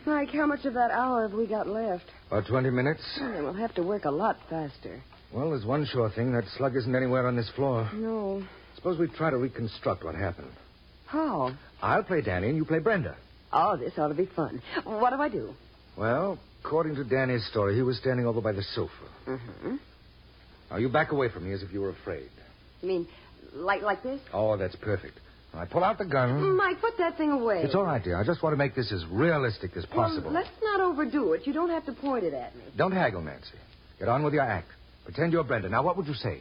Mike, how much of that hour have we got left? About 20 minutes. Then we'll have to work a lot faster. Well, there's one sure thing. That slug isn't anywhere on this floor. No. Suppose we try to reconstruct what happened. How? I'll play Danny and you play Brenda. Oh, this ought to be fun. What do I do? Well, according to Danny's story, he was standing over by the sofa. Mm-hmm. Now, you back away from me as if you were afraid. You mean like this? Oh, that's perfect. Now, I pull out the gun. Mike, put that thing away. It's all right, dear. I just want to make this as realistic as possible. Well, let's not overdo it. You don't have to point it at me. Don't haggle, Nancy. Get on with your act. Pretend you're Brenda. Now, what would you say?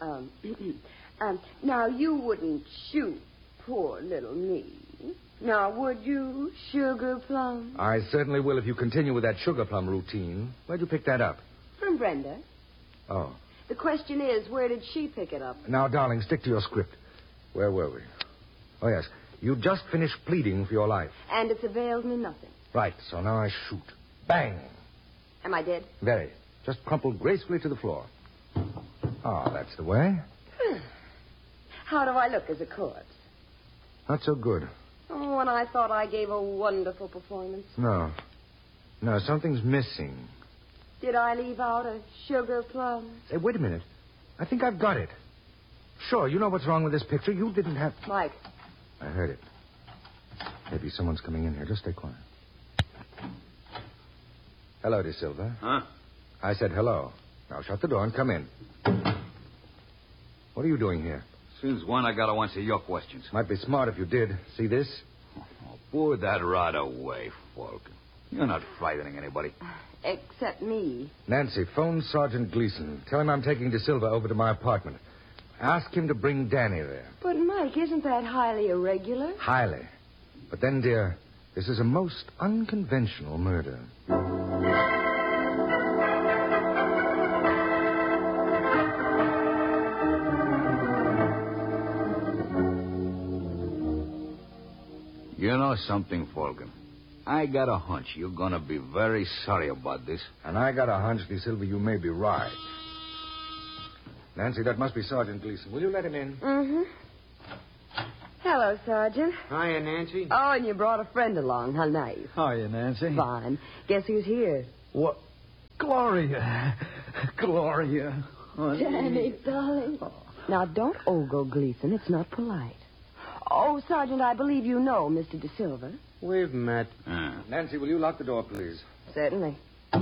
Now, you wouldn't shoot poor little me. Now, would you, Sugar Plum? I certainly will if you continue with that sugar plum routine. Where'd you pick that up? From Brenda. Oh. The question is, where did she pick it up? Now, darling, stick to your script. Where were we? Oh, yes. You just finished pleading for your life. And it's availed me nothing. Right, so now I shoot. Bang! Am I dead? Very. Just crumpled gracefully to the floor. Oh, that's the way. How do I look as a corpse? Not so good. Oh, and I thought I gave a wonderful performance. No. No, something's missing. Did I leave out a sugar plum? Say, wait a minute. I think I've got it. Sure, you know what's wrong with this picture. You didn't have... Mike. I heard it. Maybe someone's coming in here. Just stay quiet. Hello, De Silva. Huh? I said hello. Now shut the door and come in. What are you doing here? Since when I gotta answer your questions? Might be smart if you did. See this? Oh, put that rod away, Falcon. You're not frightening anybody. Except me. Nancy, phone Sergeant Gleason. Tell him I'm taking De Silva over to my apartment. Ask him to bring Danny there. But, Mike, isn't that highly irregular? Highly. But then, dear, this is a most unconventional murder. You know something, Falcon? I got a hunch you're gonna be very sorry about this. And I got a hunch, De Silva, you may be right. Nancy, that must be Sergeant Gleason. Will you let him in? Mm-hmm. Hello, Sergeant. Hiya, Nancy. Oh, and you brought a friend along. How nice. Hiya, Nancy. Fine. Guess who's here? What? Gloria. Gloria. Honey. Danny, darling. Now, don't ogle Gleason. It's not polite. Oh, Sergeant, I believe you know Mr. De Silva. We've met. Nancy, will you lock the door, please? Certainly.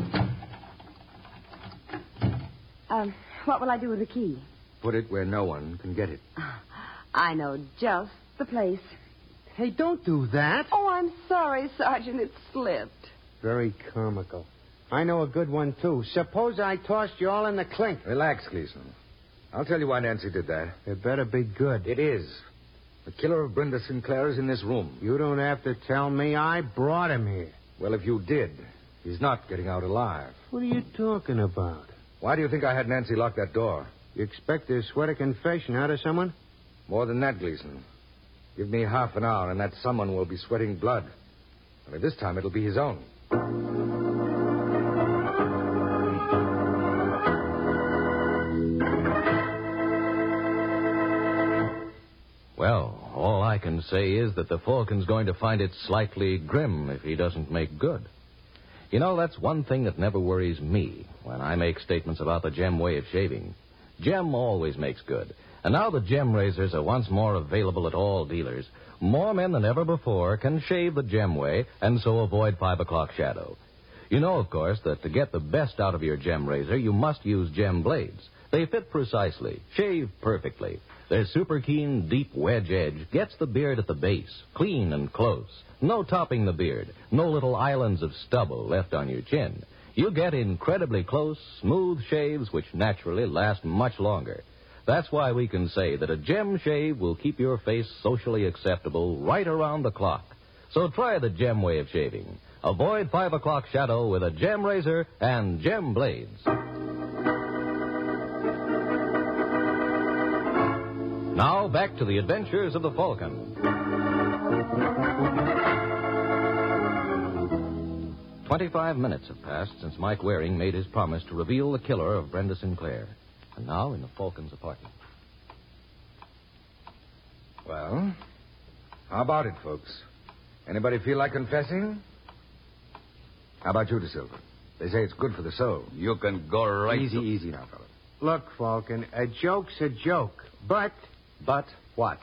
What will I do with the key? Put it where no one can get it. I know just the place. Hey, don't do that. Oh, I'm sorry, Sergeant. It slipped. Very comical. I know a good one, too. Suppose I tossed you all in the clink. Relax, Gleason. I'll tell you why Nancy did that. It better be good. It is. The killer of Brenda Sinclair is in this room. You don't have to tell me. I brought him here. Well, if you did, he's not getting out alive. What are you talking about? Why do you think I had Nancy lock that door? You expect to sweat a confession out of someone? More than that, Gleason. Give me half an hour, and that someone will be sweating blood. Only this time it'll be his own. Well, all I can say is that the Falcon's going to find it slightly grim if he doesn't make good. You know, that's one thing that never worries me when I make statements about the Gem way of shaving. Gem always makes good. And now the Gem razors are once more available at all dealers. More men than ever before can shave the Gem way and so avoid 5 o'clock shadow. You know, of course, that to get the best out of your Gem razor, you must use Gem blades. They fit precisely, shave perfectly. Their super keen, deep wedge edge gets the beard at the base, clean and close. No topping the beard, no little islands of stubble left on your chin. You get incredibly close, smooth shaves which naturally last much longer. That's why we can say that a Gem shave will keep your face socially acceptable right around the clock. So try the Gem way of shaving. Avoid 5 o'clock shadow with a Gem razor and Gem blades. Now, back to the adventures of the Falcon. 25 minutes have passed since Mike Waring made his promise to reveal the killer of Brenda Sinclair. And now in the Falcon's apartment. Well, how about it, folks? Anybody feel like confessing? How about you, De Silva? They say it's good for the soul. You can go right Easy now, fella. Look, Falcon, a joke's a joke. But But what?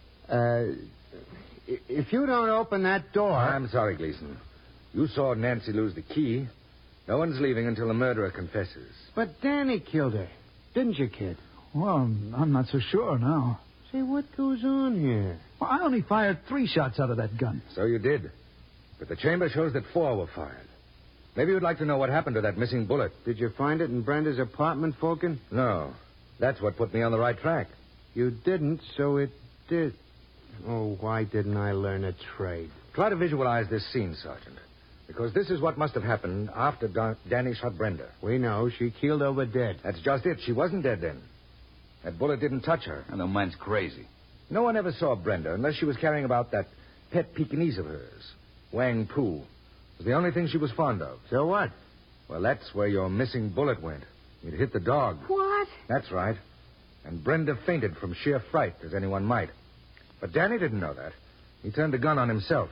if you don't open that door... I'm sorry, Gleason. You saw Nancy lose the key. No one's leaving until the murderer confesses. But Danny killed her. Didn't you, kid? Well, I'm not so sure now. Say, what goes on here? Well, I only fired 3 shots out of that gun. So you did. But the chamber shows that 4 were fired. Maybe you'd like to know what happened to that missing bullet. Did you find it in Brenda's apartment, Falcon? No. That's what put me on the right track. You didn't, so it did. Oh, why didn't I learn a trade? Try to visualize this scene, Sergeant. Because this is what must have happened after Danny shot Brenda. We know. She keeled over dead. That's just it. She wasn't dead then. That bullet didn't touch her. And the man's crazy. No one ever saw Brenda unless she was carrying about that pet Pekingese of hers, Wang Pu. It was the only thing she was fond of. So what? Well, that's where your missing bullet went. It hit the dog. What? That's right. And Brenda fainted from sheer fright, as anyone might. But Danny didn't know that. He turned the gun on himself.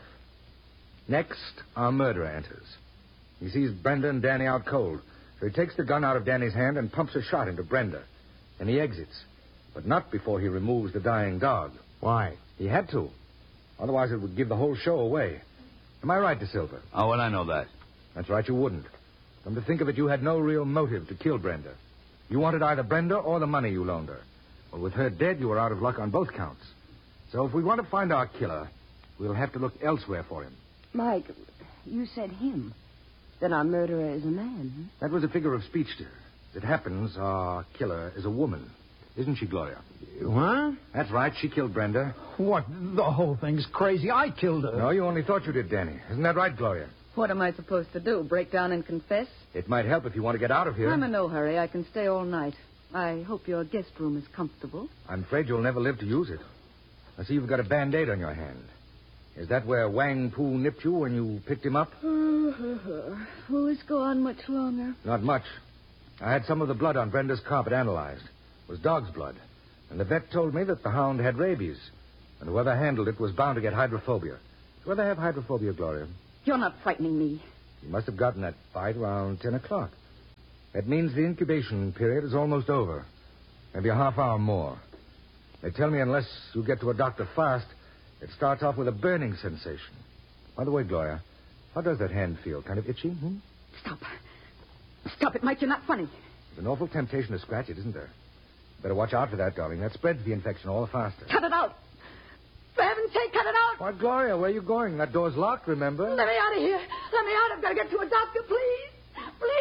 Next, our murderer enters. He sees Brenda and Danny out cold, so he takes the gun out of Danny's hand and pumps a shot into Brenda. And he exits, but not before he removes the dying dog. Why? He had to. Otherwise, it would give the whole show away. Am I right, De Silva? How would I know that? That's right, you wouldn't. Come to think of it, you had no real motive to kill Brenda. You wanted either Brenda or the money you loaned her. Well, with her dead, you were out of luck on both counts. So if we want to find our killer, we'll have to look elsewhere for him. Mike, you said him. Then our murderer is a man. That was a figure of speech, dear. As it happens, our killer is a woman. Isn't she, Gloria? What? That's right. She killed Brenda. What? The whole thing's crazy. I killed her. No, you only thought you did, Danny. Isn't that right, Gloria? What am I supposed to do? Break down and confess? It might help if you want to get out of here. I'm in no hurry. I can stay all night. I hope your guest room is comfortable. I'm afraid you'll never live to use it. I see you've got a Band-Aid on your hand. Is that where Wang Pu nipped you when you picked him up? Will this go on much longer? Not much. I had some of the blood on Brenda's carpet analyzed. It was dog's blood. And the vet told me that the hound had rabies. And whoever handled it was bound to get hydrophobia. Do they have hydrophobia, Gloria? You're not frightening me. You must have gotten that bite around 10 o'clock. That means the incubation period is almost over. Maybe a half hour more. They tell me unless you get to a doctor fast, it starts off with a burning sensation. By the way, Gloria, how does that hand feel? Kind of itchy? Stop. Stop it, Mike. You're not funny. It's an awful temptation to scratch it, isn't there? Better watch out for that, darling. That spreads the infection all the faster. Cut it out. For heaven's sake, cut it out. Why, Gloria, where are you going? That door's locked, remember? Let me out of here. Let me out. I've got to get to a doctor, please.